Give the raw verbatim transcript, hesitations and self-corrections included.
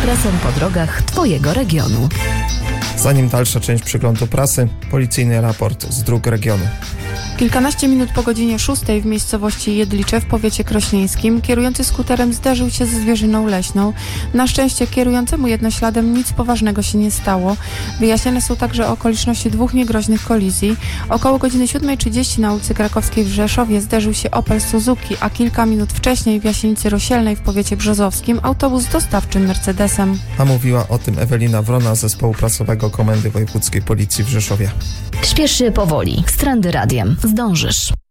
Ekspresem po drogach Twojego regionu. Zanim dalsza część przeglądu prasy, policyjny raport z dróg regionu. Kilkanaście minut po godzinie szóstej w miejscowości Jedlicze w powiecie krośnieńskim kierujący skuterem zderzył się ze zwierzyną leśną. Na szczęście kierującemu jednośladem nic poważnego się nie stało. Wyjaśniane są także okoliczności dwóch niegroźnych kolizji. Około godziny siódmej trzydzieści na ulicy Krakowskiej w Rzeszowie zderzył się Opel Suzuki, a kilka minut wcześniej w Jasienicy Rosielnej w powiecie brzozowskim autobus dostawczym Mercedesem. A mówiła o tym Ewelina Wrona z zespołu prasowego Komendy Wojewódzkiej Policji w Rzeszowie. Śpiesz się powoli. Z Trendy Radiem. Zdążysz.